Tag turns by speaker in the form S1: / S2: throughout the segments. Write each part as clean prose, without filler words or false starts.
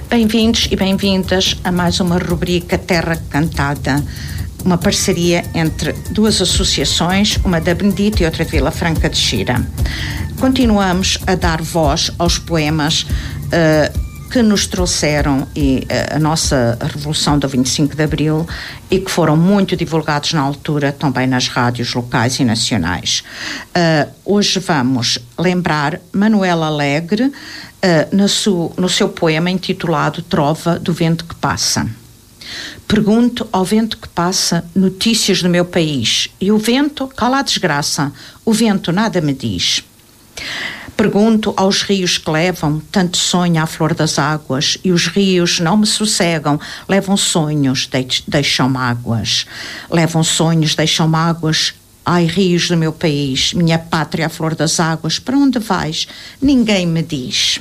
S1: Bem-vindos e bem-vindas a mais uma rubrica Terra Cantada, uma parceria entre duas associações, uma da Benedita e outra de Vila Franca de Xira. Continuamos a dar voz aos poemas que nos trouxeram a nossa Revolução do 25 de Abril e que foram muito divulgados na altura também nas rádios locais e nacionais. Hoje vamos lembrar Manuel Alegre no seu poema intitulado Trova do Vento que Passa. Pergunto ao vento que passa notícias do meu país e o vento cala a desgraça, o vento nada me diz. Pergunto aos rios que levam tanto sonho à flor das águas e os rios não me sossegam, levam sonhos, deixam mágoas. Levam sonhos, deixam mágoas. Ai, rios do meu país, minha pátria à flor das águas, para onde vais? Ninguém me diz.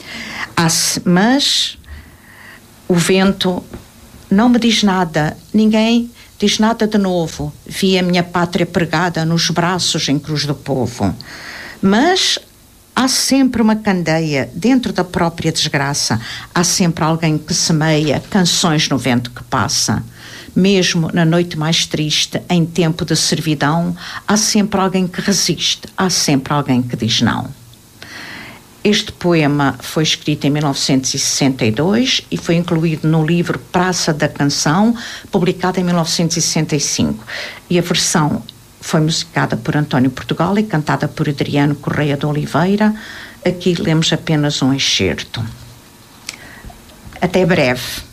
S1: Mas o vento não me diz nada, ninguém diz nada de novo. Vi a minha pátria pregada nos braços em cruz do povo. Mas há sempre uma candeia dentro da própria desgraça. Há sempre alguém que semeia canções no vento que passa. Mesmo na noite mais triste, em tempo de servidão, há sempre alguém que resiste, há sempre alguém que diz não. Este poema foi escrito em 1962 e foi incluído no livro Praça da Canção, publicado em 1965. E a versão foi musicada por António Portugal e cantada por Adriano Correia de Oliveira. Aqui lemos apenas um excerto. Até breve.